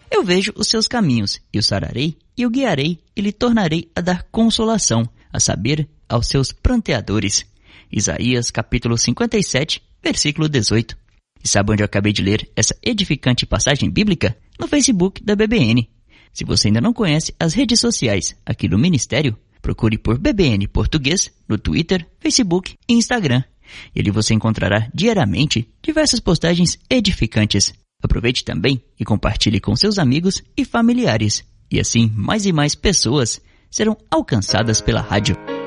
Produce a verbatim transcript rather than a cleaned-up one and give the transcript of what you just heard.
Eu vejo os seus caminhos, e o sararei, e o guiarei, e lhe tornarei a dar consolação, a saber, aos seus pranteadores. Isaías capítulo cinquenta e sete, versículo dezoito. E sabe onde eu acabei de ler essa edificante passagem bíblica? No Facebook da B B N. Se você ainda não conhece as redes sociais aqui do Ministério, procure por B B N Português no Twitter, Facebook e Instagram. E ali você encontrará diariamente diversas postagens edificantes. Aproveite também e compartilhe com seus amigos e familiares. E assim mais e mais pessoas serão alcançadas pela rádio.